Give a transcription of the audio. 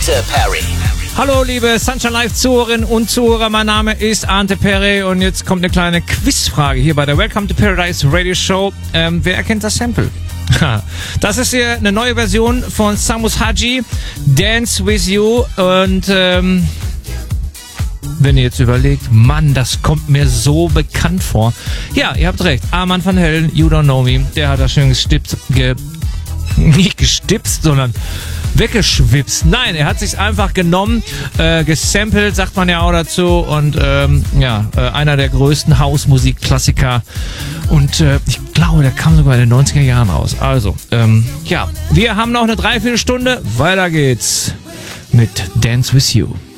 Ante Perry. Hallo liebe Sunshine Live Zuhörerinnen und Zuhörer, mein Name ist Ante Perry und jetzt kommt eine kleine Quizfrage hier bei der Welcome to Paradise Radio Show. Wer erkennt das Sample? Das ist hier eine neue Version von Samus Haji, Dance With You, und wenn ihr jetzt überlegt, Mann, das kommt mir so bekannt vor. Ja, ihr habt recht, Armand van Helden, You Don't Know Me, der hat das schön nicht gestipst, sondern weggeschwipst. Nein, er hat sich's einfach genommen, gesampelt, sagt man ja auch dazu, und einer der größten Hausmusikklassiker, und ich glaube, der kam sogar in den 90er Jahren raus. Also, wir haben noch eine Dreiviertelstunde, weiter geht's mit Dance With You.